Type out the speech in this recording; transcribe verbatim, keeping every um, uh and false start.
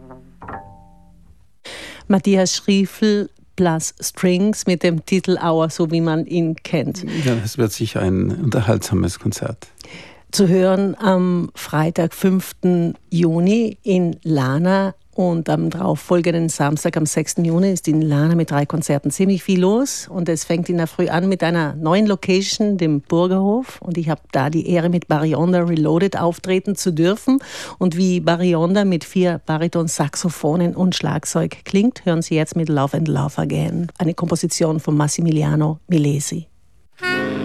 Matthias Schriefl plus Strings mit dem Titel Hour, so wie man ihn kennt. Ja, es wird sicher ein unterhaltsames Konzert. Zu hören am Freitag, fünften Juni in Lana, und am darauffolgenden Samstag, am sechsten Juni, ist in Lana mit drei Konzerten ziemlich viel los. Und es fängt in der Früh an mit einer neuen Location, dem Burgerhof. Und ich habe da die Ehre, mit Baryonda Reloaded auftreten zu dürfen. Und wie Baryonda mit vier Bariton, Saxophonen und Schlagzeug klingt, hören Sie jetzt mit Love and Love Again, eine Komposition von Massimiliano Milesi.